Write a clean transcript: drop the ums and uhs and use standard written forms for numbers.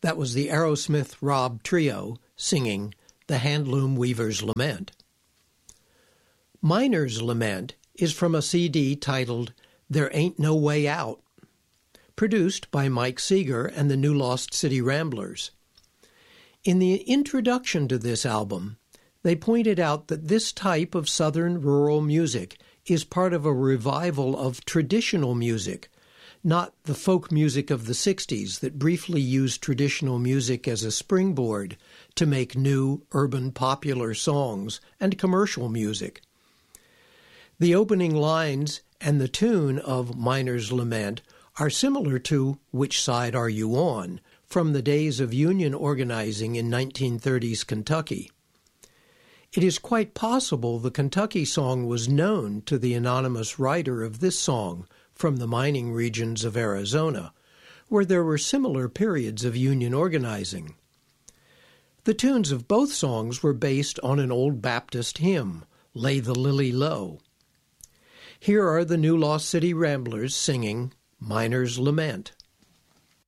That was the Aerosmith Rob Trio singing The Handloom Weaver's Lament. Miner's Lament is from a CD titled There Ain't No Way Out, produced by Mike Seeger and the New Lost City Ramblers. In the introduction to this album, they pointed out that this type of Southern rural music is part of a revival of traditional music, not the folk music of the 60s that briefly used traditional music as a springboard to make new urban popular songs and commercial music. The opening lines and the tune of Miner's Lament are similar to Which Side Are You On? From the days of union organizing in 1930s Kentucky. It is quite possible the Kentucky song was known to the anonymous writer of this song from the mining regions of Arizona, where there were similar periods of union organizing. The tunes of both songs were based on an old Baptist hymn, Lay the Lily Low. Here are the New Lost City Ramblers singing Miner's Lament.